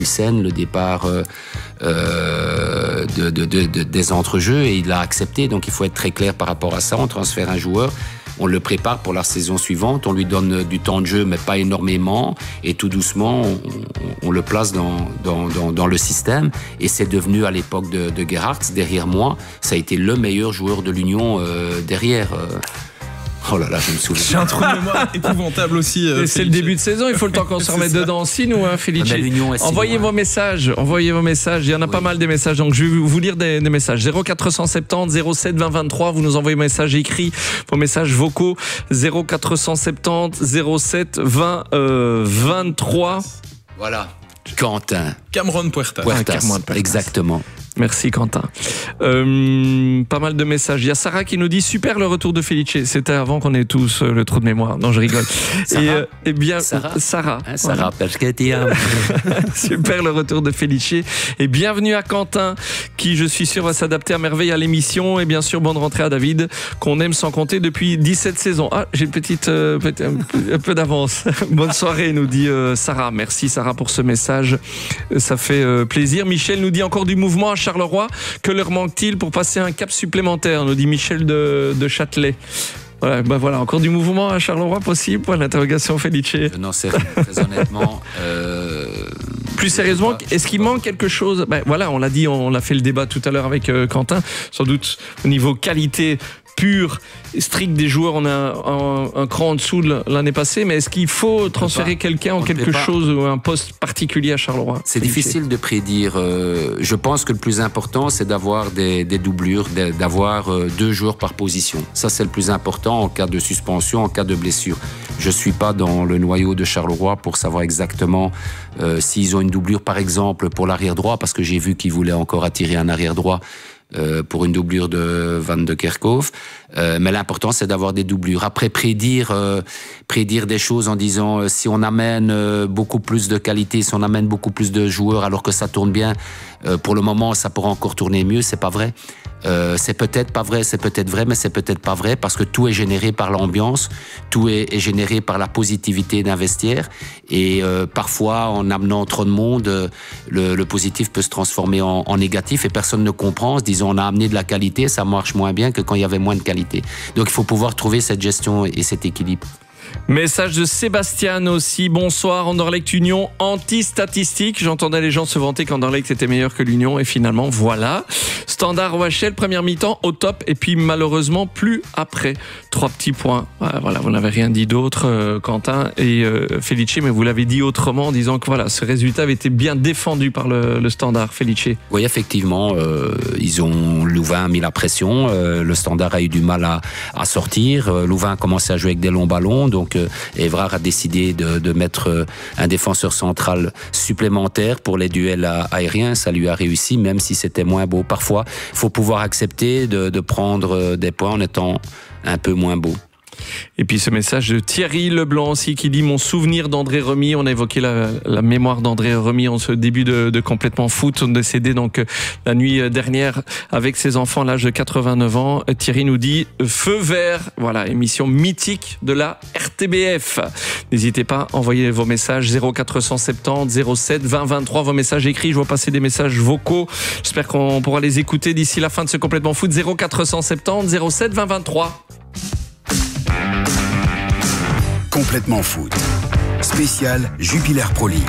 Nielsen, le départ des entrejeux, et il l'a accepté. Donc il faut être très clair par rapport à ça. On transfère un joueur, on le prépare pour la saison suivante, on lui donne du temps de jeu mais pas énormément, et tout doucement on le place dans le système, et c'est devenu à l'époque de Gerhardt, derrière moi, ça a été le meilleur joueur de l'Union derrière. Oh là là, je me souviens. J'ai un trou de mémoire épouvantable aussi. C'est le début de saison, il faut le temps qu'on se remette dedans aussi, nous, Felice. Envoyez vos messages, il y en a pas mal des messages, donc je vais vous lire des messages. 0470 07 20 23, vous nous envoyez vos messages écrits, vos messages vocaux. 0470 07 20 23. Voilà, Quentin. Cameron Puertas, exactement. Merci Quentin. Pas mal de messages. Il y a Sarah qui nous dit super le retour de Felice. C'était avant qu'on ait tous le trou de mémoire. Non, je rigole. Sarah. Et bien Sarah. Sarah. Sarah, parce que tu super le retour de Felice. Et bienvenue à Quentin, qui je suis sûr va s'adapter à merveille à l'émission. Et bien sûr, bonne rentrée à David, qu'on aime sans compter depuis 17 saisons. Ah, j'ai une un peu d'avance. Bonne soirée, nous dit Sarah. Merci Sarah pour ce message. Ça fait plaisir. Michel nous dit encore du mouvement à Charleroi. Que leur manque-t-il pour passer un cap supplémentaire, nous dit Michel de Châtelet. Voilà, voilà, encore du mouvement à Charleroi possible, pour l'interrogation Felice. Non, c'est très honnêtement. Plus sérieusement, est-ce qu'il manque quelque chose? Voilà, on l'a dit, on l'a fait le débat tout à l'heure avec Quentin. Sans doute au niveau qualité pure et stricte des joueurs, on a un cran en dessous de l'année passée, mais est-ce qu'il faut transférer quelqu'un en quelque chose ou un poste particulier à Charleroi? C'est difficile de prédire. Je pense que le plus important, c'est d'avoir des doublures, d'avoir 2 joueurs par position. Ça, c'est le plus important en cas de suspension, en cas de blessure. Je ne suis pas dans le noyau de Charleroi pour savoir exactement s'ils ont une doublure, par exemple, pour l'arrière droit, parce que j'ai vu qu'ils voulaient encore attirer un arrière droit pour une doublure de Van de Kerkhoff. Mais l'important, c'est d'avoir des doublures. Après, prédire des choses en disant si on amène beaucoup plus de qualité, si on amène beaucoup plus de joueurs alors que ça tourne bien, pour le moment, ça pourra encore tourner mieux, c'est pas vrai. C'est peut-être pas vrai, c'est peut-être vrai, mais c'est peut-être pas vrai, parce que tout est généré par l'ambiance, tout est généré par la positivité d'un vestiaire, et parfois en amenant trop de monde, le positif peut se transformer en négatif, et personne ne comprend, en se disant on a amené de la qualité, ça marche moins bien que quand il y avait moins de qualité. Donc il faut pouvoir trouver cette gestion et cet équilibre. Message de Sébastien aussi. Bonsoir, Anderlecht Union anti-statistique. J'entendais les gens se vanter qu'Anderlecht était meilleur que l'Union, et finalement voilà. Standard OHL, première mi-temps au top, et puis malheureusement plus après. 3 petits points. Voilà, vous n'avez rien dit d'autre, Quentin et Felice, mais vous l'avez dit autrement en disant que voilà, ce résultat avait été bien défendu par le Standard, Felice. Oui, effectivement, Louvain a mis la pression, le Standard a eu du mal à sortir, Louvain a commencé à jouer avec des longs ballons, donc Évrard a décidé de mettre un défenseur central supplémentaire pour les duels aériens. Ça lui a réussi, même si c'était moins beau. Parfois, il faut pouvoir accepter de prendre des points en étant un peu moins beau. Et puis ce message de Thierry Leblanc aussi qui dit mon souvenir d'André Remy. On a évoqué la mémoire d'André Remy en ce début de Complètement Foot, décédé donc la nuit dernière avec ses enfants à l'âge de 89 ans. Thierry nous dit feu vert, voilà, émission mythique de la RTBF. N'hésitez pas à envoyer vos messages 0470 07 20 23, vos messages écrits. Je vois passer des messages vocaux, j'espère qu'on pourra les écouter d'ici la fin de ce Complètement Foot. 0470 07 20 23. Complètement Foot. Spécial Jupiler Pro League.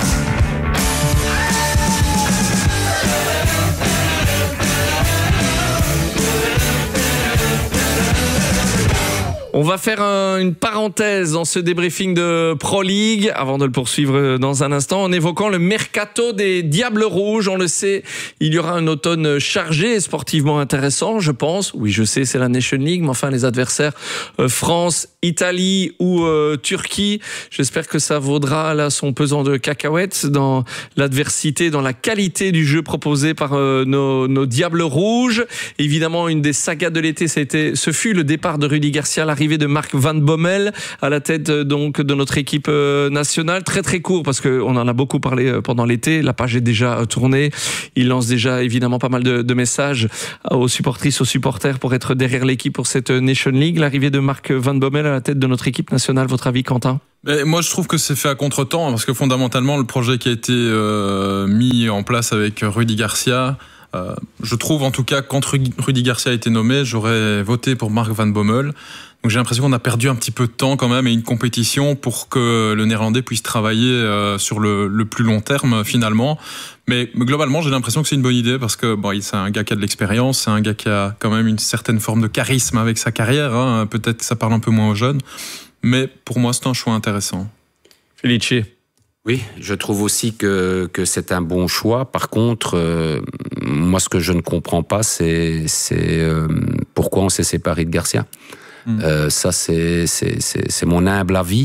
On va faire une parenthèse dans ce débriefing de Pro League avant de le poursuivre dans un instant en évoquant le mercato des Diables Rouges. On le sait, il y aura un automne chargé et sportivement intéressant, je pense. Oui, je sais, c'est la Nation League, mais enfin les adversaires France, Italie ou Turquie, j'espère que ça vaudra là son pesant de cacahuètes dans l'adversité, dans la qualité du jeu proposé par nos Diables Rouges. Évidemment, une des sagas de l'été, ce fut le départ de Rudy Garcia, l'arrivée l'arrivée de Mark Van Bommel à la tête donc de notre équipe nationale. Très très court parce qu'on en a beaucoup parlé pendant l'été. La page est déjà tournée. Il lance déjà évidemment pas mal de messages aux supportrices, aux supporters pour être derrière l'équipe pour cette Nation League. L'arrivée de Mark Van Bommel à la tête de notre équipe nationale, votre avis, Quentin ? Moi, je trouve que c'est fait à contre-temps parce que fondamentalement, le projet qui a été mis en place avec Rudy Garcia, je trouve en tout cas quand Rudy Garcia a été nommé, j'aurais voté pour Mark Van Bommel. Donc j'ai l'impression qu'on a perdu un petit peu de temps quand même et une compétition pour que le Néerlandais puisse travailler sur le plus long terme finalement. Mais globalement, j'ai l'impression que c'est une bonne idée parce que c'est un gars qui a de l'expérience, c'est un gars qui a quand même une certaine forme de charisme avec sa carrière. Hein. Peut-être que ça parle un peu moins aux jeunes. Mais pour moi, c'est un choix intéressant. Felice. Oui, je trouve aussi que c'est un bon choix. Par contre, moi, ce que je ne comprends pas, c'est pourquoi on s'est séparé de Garcia. Ça, c'est mon humble avis.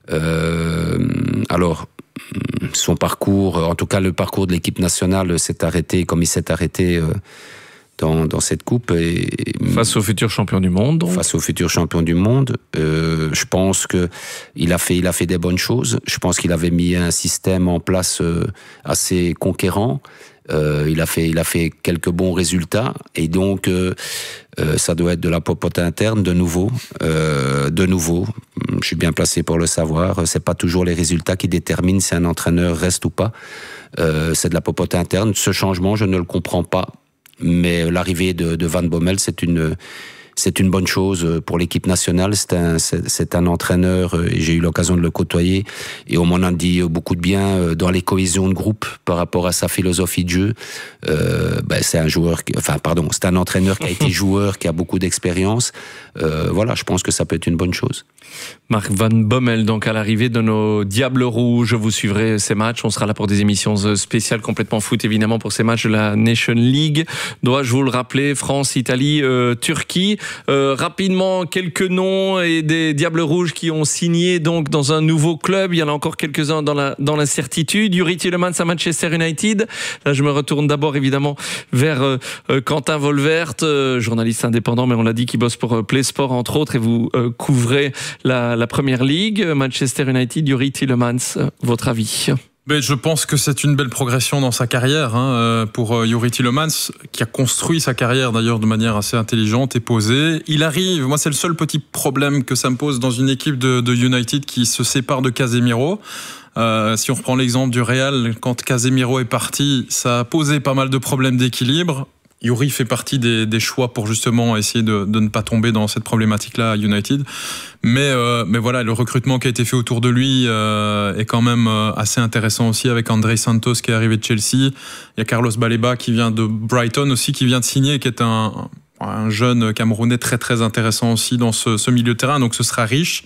Alors, son parcours, en tout cas le parcours de l'équipe nationale s'est arrêté comme il s'est arrêté dans cette coupe. Face au futur champion du monde. Donc. Face au futur champion du monde. Je pense qu'il a fait des bonnes choses. Je pense qu'il avait mis un système en place assez conquérant. Il a fait quelques bons résultats. Et donc, ça doit être de la popote interne de nouveau. Je suis bien placé pour le savoir. C'est pas toujours les résultats qui déterminent si un entraîneur reste ou pas. C'est de la popote interne. Ce changement, je ne le comprends pas. Mais l'arrivée de Van Bommel, c'est une bonne chose pour l'équipe nationale. C'est un entraîneur, et j'ai eu l'occasion de le côtoyer, et on m'en a dit beaucoup de bien dans les cohésions de groupe par rapport à sa philosophie de jeu. C'est un entraîneur qui a été joueur, qui a beaucoup d'expérience. Je pense que ça peut être une bonne chose. Mark Van Bommel, donc à l'arrivée de nos Diables Rouges, vous suivrez ces matchs. On sera là pour des émissions spéciales complètement foot, évidemment, pour ces matchs de la Nation League. Dois-je vous le rappeler, France, Italie, Turquie. Rapidement, quelques noms et des Diables Rouges qui ont signé donc dans un nouveau club. Il y en a encore quelques-uns dans l'incertitude. Juri Tielemans à Manchester United. Là, je me retourne d'abord évidemment vers Quentin Volvert, journaliste indépendant, mais on l'a dit, qui bosse pour Play Sport entre autres, et vous couvrez la Première Ligue. Manchester United, Juri Tielemans, votre avis ? Je pense que c'est une belle progression dans sa carrière pour Juri Tielemans, qui a construit sa carrière d'ailleurs de manière assez intelligente et posée. Il arrive, moi c'est le seul petit problème que ça me pose dans une équipe de United qui se sépare de Casemiro. Si on reprend l'exemple du Real, quand Casemiro est parti, ça a posé pas mal de problèmes d'équilibre. Juri fait partie des choix pour justement essayer de ne pas tomber dans cette problématique-là à United. Mais voilà, le recrutement qui a été fait autour de lui est quand même assez intéressant aussi, avec André Santos qui est arrivé de Chelsea. Il y a Carlos Baleba qui vient de Brighton aussi, qui vient de signer, qui est un jeune Camerounais très très intéressant aussi dans ce milieu de terrain. Donc ce sera riche.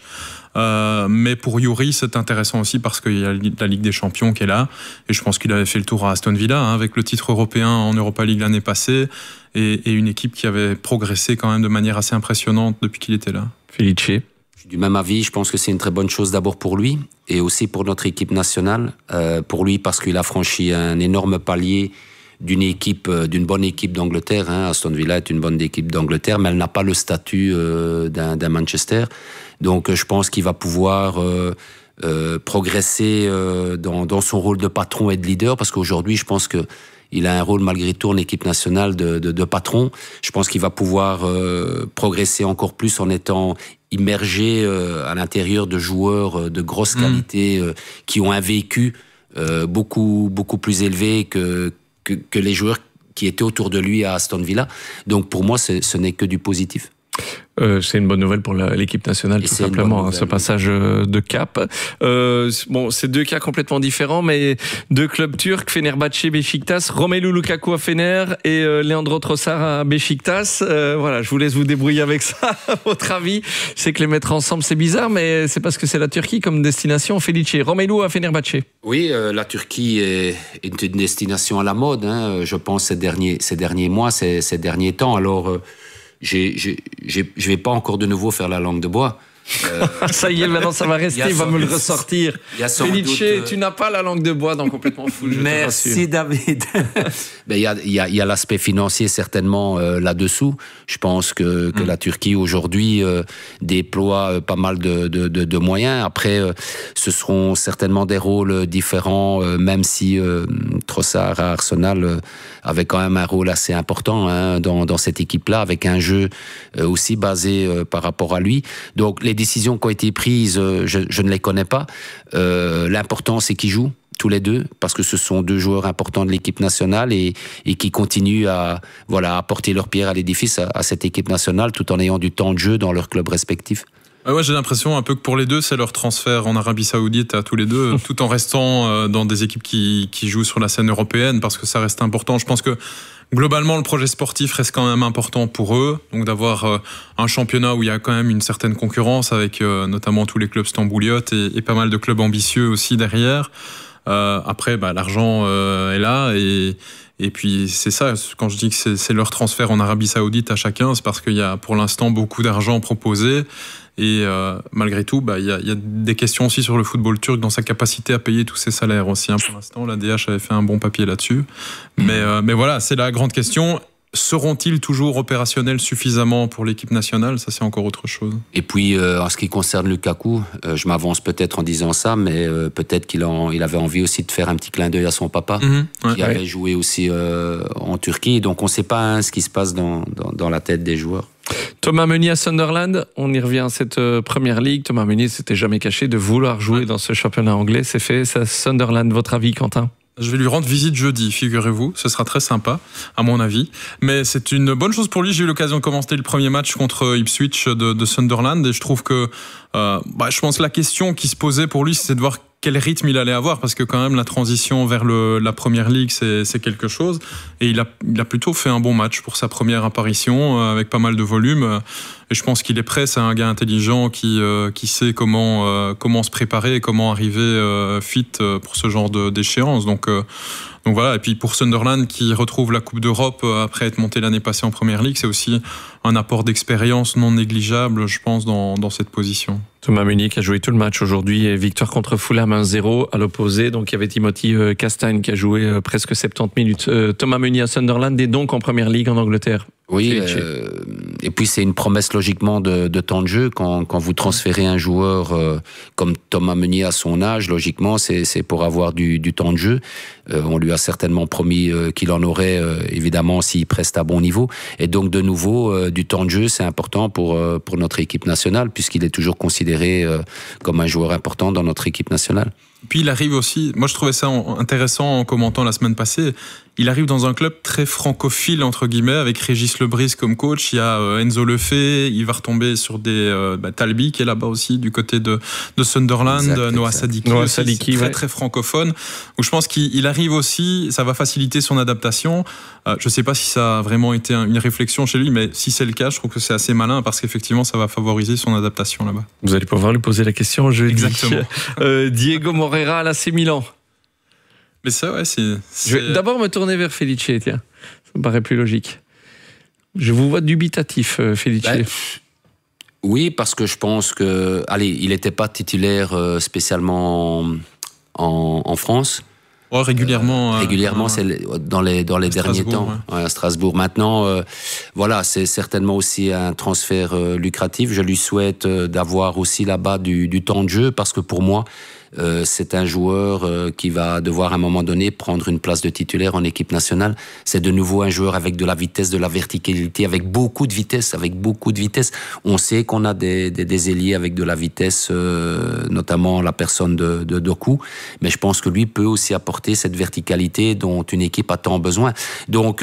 Mais pour Juri, c'est intéressant aussi parce qu'il y a la Ligue des Champions qui est là, et je pense qu'il avait fait le tour à Aston Villa avec le titre européen en Europa League l'année passée, et une équipe qui avait progressé quand même de manière assez impressionnante depuis qu'il était là. Felice. Je suis du même avis. Je pense que c'est une très bonne chose d'abord pour lui et aussi pour notre équipe nationale. Pour lui parce qu'il a franchi un énorme palier d'une bonne équipe d'Angleterre. Aston Villa est une bonne équipe d'Angleterre, mais elle n'a pas le statut d'un Manchester. Donc je pense qu'il va pouvoir progresser dans son rôle de patron et de leader, parce qu'aujourd'hui je pense qu'il a un rôle malgré tout en équipe nationale de patron. Je pense qu'il va pouvoir progresser encore plus en étant immergé à l'intérieur de joueurs de grosse qualité qui ont un vécu beaucoup plus élevé que les joueurs qui étaient autour de lui à Aston Villa. Donc pour moi, ce n'est que du positif. C'est une bonne nouvelle pour l'équipe nationale, tout simplement, ce passage de cap. C'est deux cas complètement différents, mais deux clubs turcs, Fenerbahçe, Beşiktaş, Romelu Lukaku à Fener et Leandro Trossard à Beşiktaş. Je vous laisse vous débrouiller avec ça, à votre avis. Je sais que les mettre ensemble, c'est bizarre, mais c'est parce que c'est la Turquie comme destination. Felice, Romelu à Fenerbahçe. Oui, la Turquie est une destination à la mode, je pense, ces derniers mois, ces derniers temps. Alors, je vais pas encore de nouveau faire la langue de bois. Ça y est, maintenant ça va rester, il va me le ressortir. Felice, tu n'as pas la langue de bois dans Complètement Fou. Merci David. Il y a l'aspect financier certainement là-dessous. Je pense que la Turquie aujourd'hui déploie pas mal de moyens. Après, ce seront certainement des rôles différents, même si Trossard à Arsenal avait quand même un rôle assez important dans cette équipe-là, avec un jeu aussi basé par rapport à lui. Donc les décisions qui ont été prises, je ne les connais pas. L'important, c'est qu'ils jouent tous les deux, parce que ce sont deux joueurs importants de l'équipe nationale et qui continuent à apporter leur pierre à l'édifice à cette équipe nationale, tout en ayant du temps de jeu dans leurs clubs respectifs. Ouais, j'ai l'impression un peu que pour les deux, c'est leur transfert en Arabie Saoudite à tous les deux, tout en restant dans des équipes qui jouent sur la scène européenne, parce que ça reste important. Je pense que globalement, le projet sportif reste quand même important pour eux. Donc d'avoir un championnat où il y a quand même une certaine concurrence avec notamment tous les clubs stambouliotes et pas mal de clubs ambitieux aussi derrière. Après, l'argent est là et puis c'est ça, quand je dis que c'est leur transfert en Arabie Saoudite à chacun, c'est parce qu'il y a pour l'instant beaucoup d'argent proposé. Et malgré tout, il y a des questions aussi sur le football turc dans sa capacité à payer tous ses salaires aussi. Pour l'instant, la DH avait fait un bon papier là-dessus. Mais voilà, c'est la grande question. Seront-ils toujours opérationnels suffisamment pour l'équipe nationale ? Ça, c'est encore autre chose. Et puis, en ce qui concerne Lukaku, je m'avance peut-être en disant ça, mais peut-être qu'il avait envie aussi de faire un petit clin d'œil à son papa, qui avait joué aussi en Turquie. Donc, on ne sait pas ce qui se passe dans la tête des joueurs. Thomas Meunier à Sunderland, on y revient à cette première ligue. Thomas Meunier s'était jamais caché de vouloir jouer dans ce championnat anglais. C'est fait, ça, Sunderland, votre avis, Quentin ? Je vais lui rendre visite jeudi, figurez-vous. Ce sera très sympa, à mon avis. Mais c'est une bonne chose pour lui. J'ai eu l'occasion de commenter le premier match contre Ipswich de Sunderland et je trouve que je pense que la question qui se posait pour lui, c'est de voir quel rythme il allait avoir, parce que quand même la transition vers la première ligue, c'est quelque chose. Et il a plutôt fait un bon match pour sa première apparition, avec pas mal de volume. Et je pense qu'il est prêt. C'est un gars intelligent qui sait comment se préparer et comment arriver fit pour ce genre d'échéance. Donc voilà. Et puis pour Sunderland, qui retrouve la Coupe d'Europe après être monté l'année passée en première ligue, c'est aussi un apport d'expérience non négligeable, je pense, dans cette position. Thomas Meunier qui a joué tout le match aujourd'hui, et victoire contre Fulham 1-0 à l'opposé. Donc il y avait Timothy Castagne qui a joué presque 70 minutes. Thomas Meunier à Sunderland est donc en première ligue en Angleterre. Oui, et puis c'est une promesse logiquement de temps de jeu. Quand vous transférez un joueur comme Thomas Meunier à son âge, logiquement c'est pour avoir du temps de jeu. On lui a certainement promis qu'il en aurait, évidemment, s'il preste à bon niveau. Et donc de nouveau, du temps de jeu, c'est important pour notre équipe nationale, puisqu'il est toujours considéré comme un joueur important dans notre équipe nationale. Puis il arrive aussi, moi je trouvais ça intéressant en commentant la semaine passée, il arrive dans un club très francophile entre guillemets, avec Régis Lebris comme coach, il y a Enzo Lefebvre, il va retomber sur des Talbi qui est là-bas aussi du côté de Sunderland, exact, Noah Sadiki, très très francophone. Donc je pense qu'il arrive aussi, ça va faciliter son adaptation. Je ne sais pas si ça a vraiment été une réflexion chez lui, mais si c'est le cas, je trouve que c'est assez malin parce qu'effectivement ça va favoriser son adaptation là-bas. Vous allez pouvoir lui poser la question jeudi. Exactement. Diego Moreira à l'AC Milan. Mais ça, ouais, Je vais d'abord me tourner vers Felice, tiens. Ça me paraît plus logique. Je vous vois dubitatif, Felice. Oui, parce que je pense que... il n'était pas titulaire spécialement en France. Oh, régulièrement. C'est dans les derniers temps, à Strasbourg. Maintenant, c'est certainement aussi un transfert lucratif. Je lui souhaite d'avoir aussi là-bas du temps de jeu, parce que pour moi, c'est un joueur qui va devoir à un moment donné prendre une place de titulaire en équipe nationale. C'est de nouveau un joueur avec de la vitesse, de la verticalité, avec beaucoup de vitesse. On sait qu'on a des ailiers avec de la vitesse, notamment la personne de Doku, mais je pense que lui peut aussi apporter cette verticalité dont une équipe a tant besoin. Donc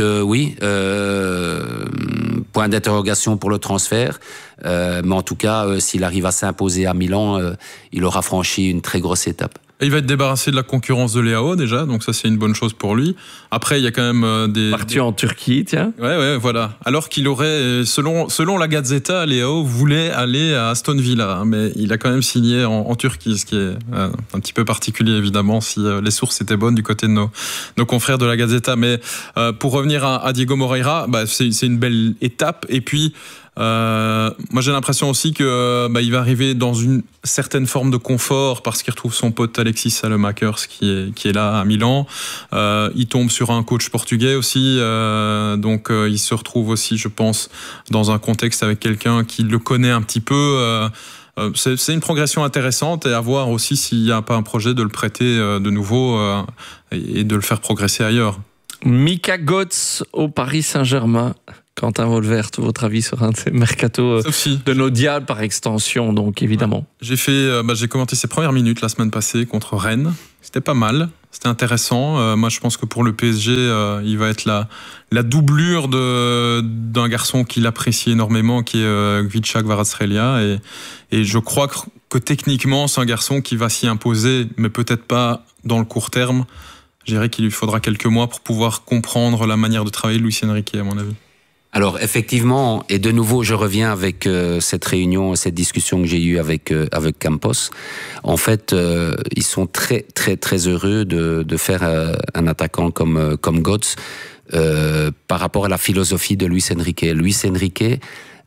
point d'interrogation pour le transfert, mais en tout cas, s'il arrive à s'imposer à Milan, il aura franchi une très grosse étape. Il va être débarrassé de la concurrence de Leao déjà, donc ça c'est une bonne chose pour lui. Après il y a quand même parti en Turquie, tiens. Ouais, voilà. Alors qu'il aurait, selon la Gazzetta, Leao voulait aller à Aston Villa, mais il a quand même signé en Turquie, ce qui est un petit peu particulier évidemment si les sources étaient bonnes du côté de nos confrères de la Gazzetta. Mais pour revenir à Diego Moreira, c'est une belle étape. Et puis Moi j'ai l'impression aussi que il va arriver dans une certaine forme de confort parce qu'il retrouve son pote Alexis Salemakers qui est là à Milan. Il tombe sur un coach portugais aussi, donc il se retrouve aussi, je pense, dans un contexte avec quelqu'un qui le connaît un petit peu. C'est une progression intéressante et à voir aussi s'il n'y a pas un projet de le prêter de nouveau et de le faire progresser ailleurs. Mika Götze au Paris Saint-Germain. Quentin Wolvert, votre avis sur un de ces mercatos de nos diables par extension, donc évidemment. J'ai commenté ses premières minutes la semaine passée contre Rennes. C'était pas mal, c'était intéressant. Moi, je pense que pour le PSG, il va être la doublure d'un garçon qu'il apprécie énormément, qui est Gvicha Kvaratskhelia. Et je crois que techniquement, c'est un garçon qui va s'y imposer, mais peut-être pas dans le court terme. Je dirais qu'il lui faudra quelques mois pour pouvoir comprendre la manière de travailler de Luis Enrique, à mon avis. Alors effectivement, et de nouveau je reviens avec cette réunion, cette discussion que j'ai eue avec Campos. En fait, ils sont très très très heureux de faire un attaquant comme Götze par rapport à la philosophie de Luis Enrique. Luis Enrique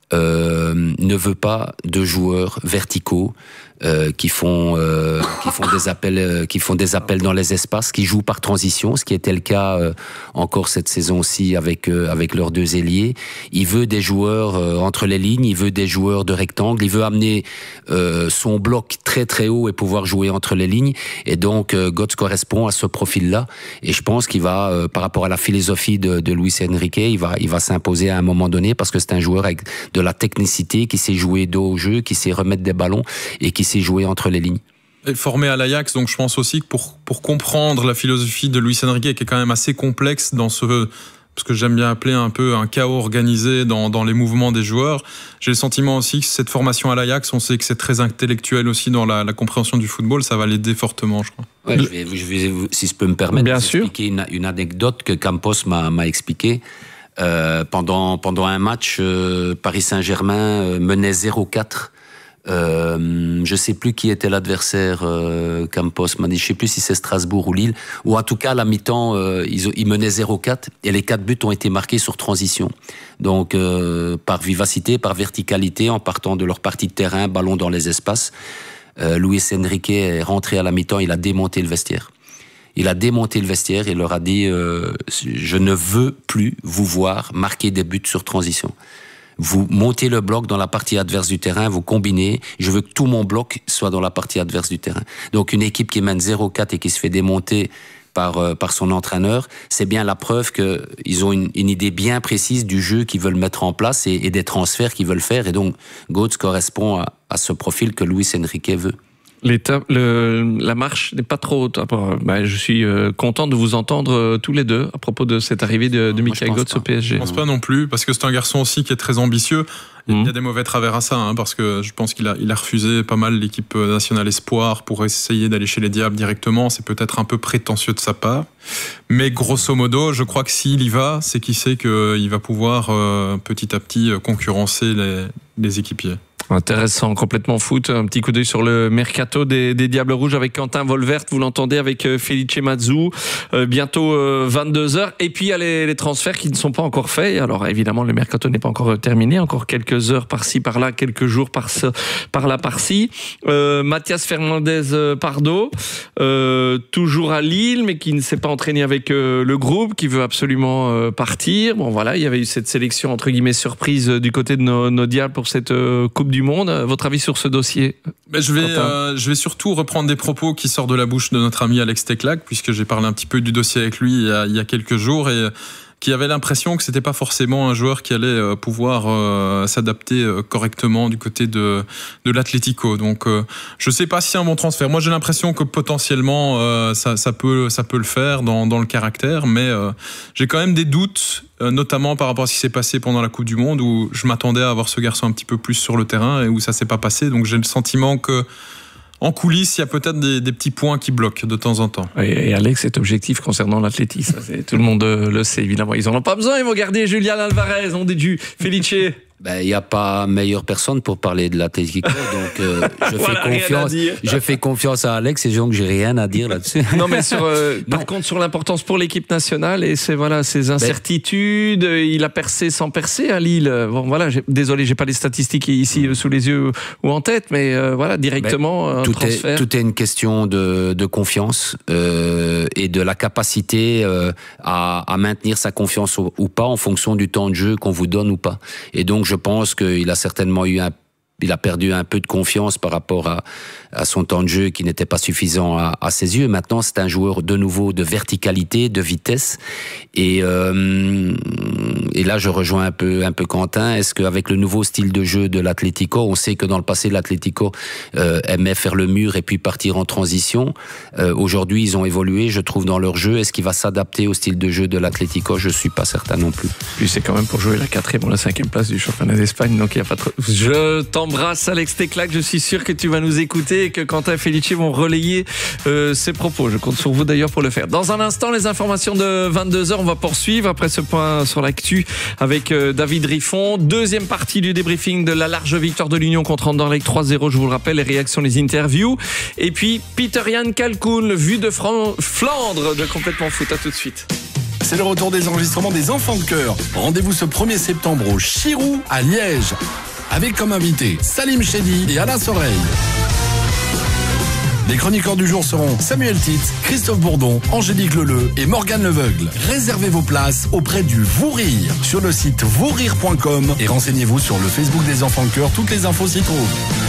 ne veut pas de joueurs verticaux qui font des appels dans les espaces, qui jouent par transition, ce qui était le cas encore cette saison-ci avec leurs deux ailiers. Il veut des joueurs entre les lignes, il veut des joueurs de rectangle, il veut amener son bloc très très haut et pouvoir jouer entre les lignes. Et donc Götze correspond à ce profil-là. Et je pense qu'il va, par rapport à la philosophie de Luis Enrique, il va s'imposer à un moment donné parce que c'est un joueur avec de la technicité, qui sait jouer dos au jeu, qui sait remettre des ballons et qui sait jouer entre les lignes. Et formé à l'Ajax, donc je pense aussi que pour comprendre la philosophie de Luis Enrique, qui est quand même assez complexe dans ce que j'aime bien appeler un peu un chaos organisé dans les mouvements des joueurs, j'ai le sentiment aussi que cette formation à l'Ajax, on sait que c'est très intellectuel aussi dans la compréhension du football, ça va l'aider fortement, je crois. Ouais, je vais, si je peux me permettre, bien expliquer une anecdote que Campos m'a expliquée. Pendant un match, Paris Saint-Germain menait 0-4. Je sais plus qui était l'adversaire. Campos m'a dit, je sais plus si c'est Strasbourg ou Lille, ou en tout cas à la mi-temps ils menaient 0-4 et les 4 buts ont été marqués sur transition. Donc par vivacité, par verticalité, en partant de leur partie de terrain, ballon dans les espaces. Luis Enrique est rentré à la mi-temps, il a démonté le vestiaire. Il leur a dit je ne veux plus vous voir marquer des buts sur transition. Vous montez le bloc dans la partie adverse du terrain, vous combinez, je veux que tout mon bloc soit dans la partie adverse du terrain. Donc une équipe qui mène 0-4 et qui se fait démonter par son entraîneur, c'est bien la preuve qu'ils ont une idée bien précise du jeu qu'ils veulent mettre en place et des transferts qu'ils veulent faire. Et donc Götze correspond à ce profil que Luis Enrique veut. La marche n'est pas trop haute. Je suis content de vous entendre tous les deux à propos de cette arrivée de Mika Götze au PSG. Je pense pas non plus, parce que c'est un garçon aussi qui est très ambitieux. Il y a des mauvais travers à ça, parce que je pense qu'il a refusé pas mal l'équipe nationale espoir pour essayer d'aller chez les Diables directement. C'est peut-être un peu prétentieux de sa part. Mais grosso modo, je crois que s'il y va, c'est qu'il sait qu'il va pouvoir petit à petit concurrencer les équipiers. Intéressant, complètement foot. Un petit coup d'œil sur le mercato des Diables Rouges avec Quentin Wolvert. Vous l'entendez avec Felice Mazzu. Bientôt 22h. Et puis il y a les transferts qui ne sont pas encore faits. Alors évidemment, le mercato n'est pas encore terminé. Encore quelques heures par-ci, par-là, quelques jours par-là, par-ci. Mathias Fernandez Pardo, toujours à Lille, mais qui ne s'est pas entraîné avec le groupe, qui veut absolument partir. Bon voilà, il y avait eu cette sélection entre guillemets surprise du côté de nos Diables pour cette Coupe du Monde. Votre avis sur ce dossier? Je vais surtout reprendre des propos qui sortent de la bouche de notre ami Alex Teclac, puisque j'ai parlé un petit peu du dossier avec lui il y a quelques jours, et qui avait l'impression que c'était pas forcément un joueur qui allait pouvoir s'adapter correctement du côté de l'Atlético. Donc je sais pas si c'est un bon transfert. Moi j'ai l'impression que potentiellement ça peut le faire dans le caractère, mais j'ai quand même des doutes, notamment par rapport à ce qui s'est passé pendant la Coupe du Monde, où je m'attendais à avoir ce garçon un petit peu plus sur le terrain et où ça s'est pas passé. Donc j'ai le sentiment que en coulisses, il y a peut-être des petits points qui bloquent de temps en temps. Et Alex est objectif concernant l'athlétisme. Tout le monde le sait, évidemment. Ils n'en ont pas besoin, ils vont garder Julián Álvarez, on dit du Felice. Il n'y a pas meilleure personne pour parler de l'Atlético, donc je fais confiance à Alex et donc j'ai rien à dire là-dessus. Non, mais par contre sur l'importance pour l'équipe nationale et ces incertitudes, il a percé sans percer à Lille. Bon voilà, désolé, j'ai pas les statistiques ici sous les yeux ou en tête, mais directement un transfert. Tout est une question de confiance et de la capacité à maintenir sa confiance ou pas en fonction du temps de jeu qu'on vous donne ou pas. Et donc je pense qu'il a certainement il a perdu un peu de confiance par rapport à son temps de jeu qui n'était pas suffisant à ses yeux. Maintenant, c'est un joueur de nouveau de verticalité, de vitesse. Et là, je rejoins un peu Quentin. Est-ce qu'avec le nouveau style de jeu de l'Atlético, on sait que dans le passé, l'Atlético aimait faire le mur et puis partir en transition. Aujourd'hui, ils ont évolué, je trouve, dans leur jeu. Est-ce qu'il va s'adapter au style de jeu de l'Atlético? Je suis pas certain non plus. Puis c'est quand même pour jouer la 4e ou la 5e place du championnat d'Espagne, donc il n'y a pas trop... Je t'embrasse, Alex Teclac. Je suis sûr que tu vas nous écouter et que Quentin et Felice vont relayer ces propos. Je compte sur vous d'ailleurs pour le faire. Dans un instant, les informations de 22h, on va poursuivre après ce point sur l'actu avec David Riffon. Deuxième partie du débriefing de la large victoire de l'Union contre Anderlecht 3-0, je vous le rappelle, les réactions, les interviews. Et puis Peter-Jan Kalkoun, le vu de Flandre de Complètement Foot. À tout de suite. C'est le retour des enregistrements des Enfants de Cœur. Rendez-vous ce 1er septembre au Chirou à Liège. Avec comme invités Salim Chedi et Alain Soreille. Les chroniqueurs du jour seront Samuel Titz, Christophe Bourdon, Angélique Leleu et Morgane Leveugle. Réservez vos places auprès du Vourire sur le site vourire.com et renseignez-vous sur le Facebook des Enfants de Cœur. Toutes les infos s'y trouvent.